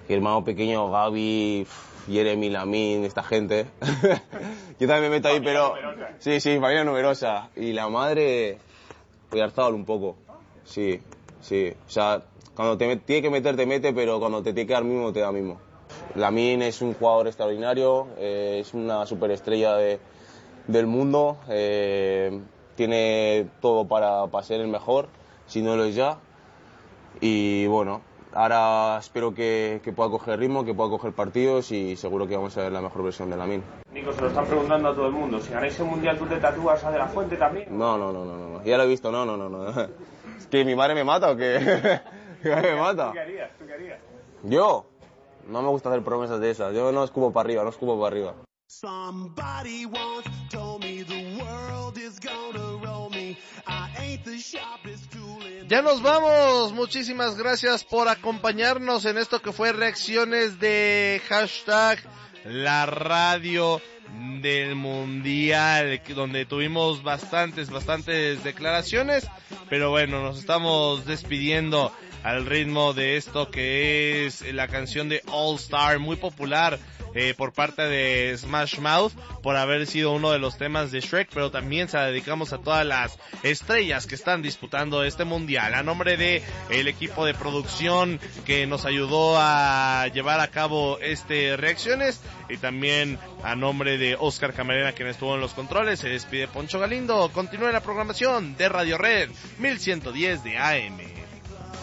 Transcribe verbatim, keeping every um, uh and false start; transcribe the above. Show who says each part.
Speaker 1: que hermano pequeño, Gaby, Jeremy, Lamine, esta gente. Yo también me meto ahí, pero... Sí, sí, familia numerosa. Y la madre, Oyarzabal un poco. Sí, sí. O sea, cuando te tiene que meter, te mete, pero cuando te tiene que dar mismo, te da mismo. Lamine es un jugador extraordinario, eh, es una superestrella de, del mundo. Eh, tiene todo para, para ser el mejor, si no lo es ya. Y bueno, ahora espero que, que pueda coger ritmo, que pueda coger partidos y seguro que vamos a ver la mejor versión de Lamine.
Speaker 2: Nico, se lo están preguntando a todo el mundo. Si ganáis el Mundial, ¿tú te tatúas a De La Fuente también?
Speaker 1: No, no, no, no, no. Ya lo he visto, no, no, no, no. ¿Es que mi madre me mata o qué? ¿Mi madre me mata?
Speaker 2: ¿Tú qué harías? ¿Tú qué harías?
Speaker 1: ¿Yo? No me gusta hacer promesas de esas. Yo no escupo para arriba, no escupo para arriba.
Speaker 3: Somebody once told me the world is gonna roll me. I ain't the sharpest tool in...
Speaker 4: Ya nos vamos, muchísimas gracias por acompañarnos en esto que fue reacciones de hashtag la radio del mundial, donde tuvimos bastantes, bastantes declaraciones, pero bueno, nos estamos despidiendo al ritmo de esto que es la canción de All Star, muy popular eh, por parte de Smash Mouth, por haber sido uno de los temas de Shrek, pero también se la dedicamos a todas las estrellas que están disputando este mundial. A nombre de el equipo de producción que nos ayudó a llevar a cabo este reacciones, y también a nombre de Oscar Camarena, quien estuvo en los controles, se despide Poncho Galindo. Continúe la programación de Radio Red mil ciento diez de A M.